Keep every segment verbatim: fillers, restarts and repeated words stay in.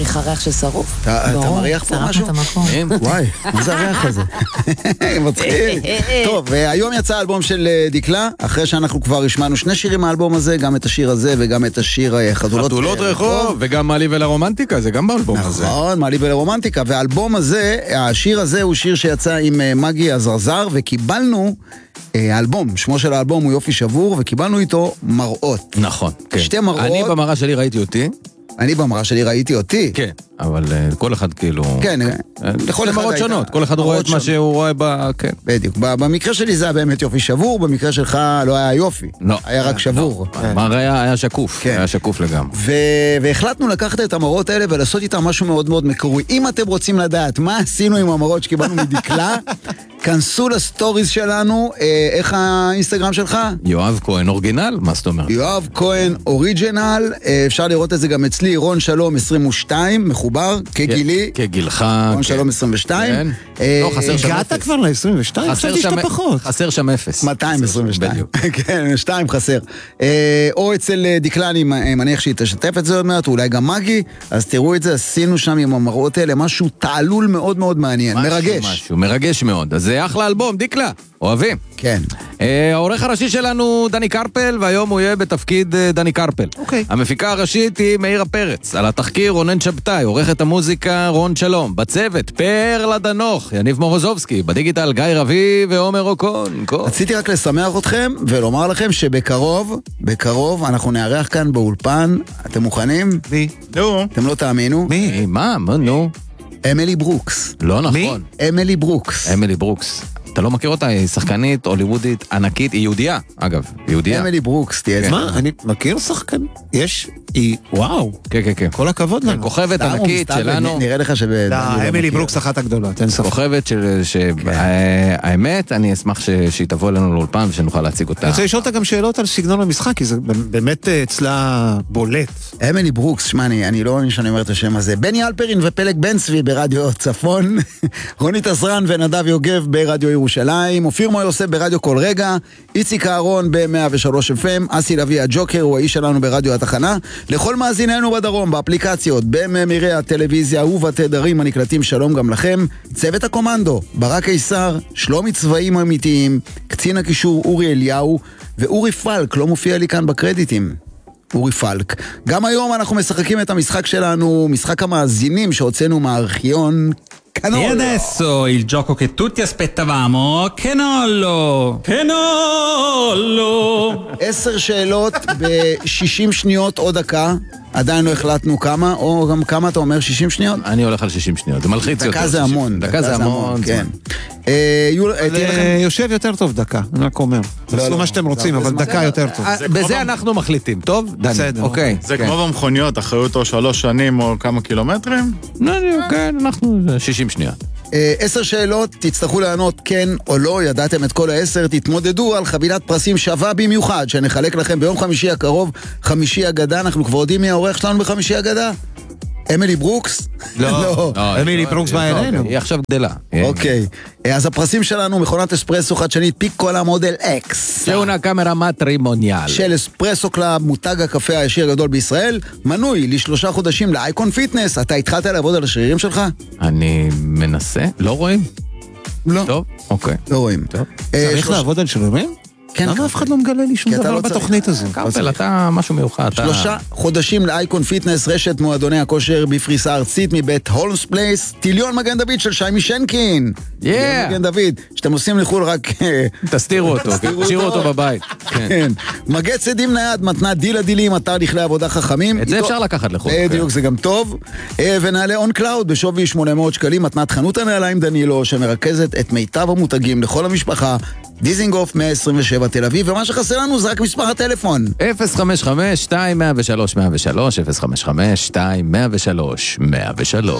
מריחה ריח של שרוף? אתה מריח פה משהו? וואי, מה זה הריח הזה? מצחיק. טוב, היום יצא האלבום של דקלה, אחרי שאנחנו כבר השמענו שני שירים מהאלבום הזה, גם את השיר הזה וגם את השיר חתולות חתולות רחוב, וגם מעלי ולרומנטיקה, זה גם באלבום הזה. נכון, מעלי ולרומנטיקה, והאלבום הזה, השיר הזה הוא שיר שיצא עם מגי הזרזר, וקיבלנו האלבום, שמו של האלבום הוא יופי שבור, וקיבלנו איתו מראות. נכון, כן. שתי מראות. אני במראה שלי ראיתי אותי. אני במראה שלי ראיתי אותי. כן, אבל כל אחד כאילו... כן, לכל מראות שונות, כל אחד רואה את מה שהוא רואה ב... כן. בדיוק, במקרה שלי זה היה באמת יופי שבור, במקרה שלך לא היה יופי. לא. היה רק שבור. המראה היה שקוף, היה שקוף לגמרי. והחלטנו לקחת את המראות האלה ולעשות איתם משהו מאוד מאוד מקורי. אם אתם רוצים לדעת מה עשינו עם המראות שקיבלנו מדקלה, כנסו לסטוריז שלנו, איך האינסטגרם שלך? יואב כהן אורגינל, מה זאת אומרת? יואב כהן אוריג'ינל, אפשר לראות את זה גם אצלי, רון שלום עשרים ושתיים, מחובר, כגילי. כגילך. רון שלום עשרים ושתיים. לא, חסר שם אפס. הגעת כבר ל-עשרים ושתיים? חשבתי שאתה פחות. חסר שם אפס. מאתיים עשרים ושתיים. כן, שתיים חסר. או אצל דקלה, אני מניח שהיא תשתף את זה עוד מעט, אולי גם מגי, אז תראו את זה, עשינו שם עם המראות האלה, משהו תעלול מאוד מאוד מעניין, מרגש. משהו, מרגש מאוד. אז זה אחלה אלבום, דקלה, אוהבים. כן. העורך הראשי שלנו דני קרפל, והיום הוא יהיה בתפקיד דני קרפל. אוקיי. המפיקה הראשית היא מאירה פרץ, על התחקיר רונן שבתאי, עורכת המוזיקה רון שלום, בצוות פרלה דנוך, יניב מורוזובסקי, בדיגיטל גיא רבי ועומר אוקון. רציתי רק לשמח אתכם ולומר לכם שבקרוב, בקרוב אנחנו נארח כאן באולפן, אתם מוכנים? מי? נו. אתם לא תאמינו? מי? מה? מה? נו. אמילי ברוקס. לא נכון. אמילי ברוקס. אמילי ברוקס. אתה לא מכיר אותה? היא שחקנית הוליוודית ענקית, היא יהודייה, אגב, יהודייה. אמילי ברוקס, תהיה. מה? אני מכיר שחקן? יש? היא, וואו. כן, כן, כן. כל הכבוד לנו. כוכבת ענקית שלנו. נראה לך שב... לא, אמילי ברוקס אחת הגדולות, אין ספק. כוכבת שהאמת, אני אשמח שהיא תבוא אלינו לאולפן ושנוכל להציג אותה. אני רוצה לשאול אותה גם שאלות על סגנון המשחק, כי זה באמת אצלה בולט. אמילי ברוקס, שמע, אני לא אני שאני אומר את השם הזה. בני אלפרין ופלג בן צבי ברדיו צפון, רונית עזרן ונדב יוגב ברדיו ירושלים, אופיר מוי יוסף ברדיו כל רגע, איציק אהרון ב-מאה ושלוש אף אם, אסי לוי הג'וקר הוא האיש שלנו ברדיו התחנה, לכל מאזיננו בדרום, באפליקציות, בממירי הטלוויזיה ובתדרים הנקלטים, שלום גם לכם, צוות הקומנדו, ברק קיסר, שלומי צבעים אמיתיים, קצין הקישור אורי אליהו, ואורי פלק, לא מופיע לי כאן בקרדיטים. אורי פלק. גם היום אנחנו משחקים את המשחק שלנו, משחק המאזינים שהוצאנו מהארכיון, Canolo. E adesso il gioco che tutti aspettavamo, Canolo! Canolo! עשר שאלות ב-שישים שניות או דקה, עדיין לא החלטנו כמה, או גם כמה אתה אומר, שישים שניות? אני הולך על שישים שניות, זה מלחיץ יותר. דקה זה המון. דקה זה המון, כן. יושב יותר טוב דקה, אני רק אומר. תעשו מה שאתם רוצים, אבל דקה יותר טוב. בזה אנחנו מחליטים, טוב? בסדר. אוקיי. זה כמו במכוניות, אחריות או שלוש שנים או כמה קילומטרים? כן, אנחנו שישים שניות. עשר שאלות, תצטרכו לענות כן או לא, ידעתם את כל העשר, תתמודדו על חבילת פרסים שווה במיוחד, שנחלק לכם ביום חמישי הקרוב, חמישי אגדה, אנחנו כבר יודעים מי העורך שלנו בחמישי אגדה? אמילי ברוקס? לא, אמילי ברוקס באה אלינו. היא עכשיו גדלה. אוקיי, אז הפרסים שלנו, מכונת אספרסו חדשנית, פיקולה מודל אקס. שאונה קאמרה מטרימוניאל. של אספרסו קלאב, מותג הקפה הישיר הגדול בישראל, מנוי לשלושה חודשים לאייקון פיטנס. אתה התחלת לעבוד על השרירים שלך? אני מנסה, לא רואים? לא. טוב, אוקיי. לא רואים. צריך לעבוד על שרירים? למה אף אחד לא מגלה לי שום דבר בתוכנית הזו? קרפל, אתה משהו מיוחד. שלושה חודשים לאייקון פיטנס, רשת מועדוני הכושר בפריסה ארצית מבית הולמס פלייס, טיליון מגן דוד של שיימי שנקין. טיליון מגן דוד, שאתם עושים לחול רק... תסתירו אותו, תשאירו אותו בבית. כן. מגן צדים נייד, מתנת דיל הדילים, אתר לכלי עבודה חכמים. את זה אפשר לקחת לחול. בדיוק, זה גם טוב. ונעלה און קלאוד בשווי שמונה מאות שקלים, מתנת חנות הנעליים דנילו, שמרכזת את מיטב המותגים לכל המשפחה. דיזינגוף מאה עשרים ושבע תל אביב, ומה שחסר לנו זה רק מספר הטלפון. אפס חמש חמש שתיים מאה ושלוש מאה ושלוש, אפס חמש חמש שתיים מאה ושלוש מאה ושלוש.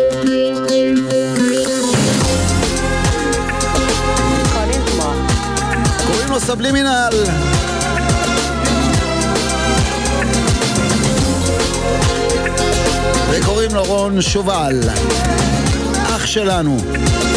קוראים לו סבלימינל. וקוראים לו רון שובל. אח שלנו.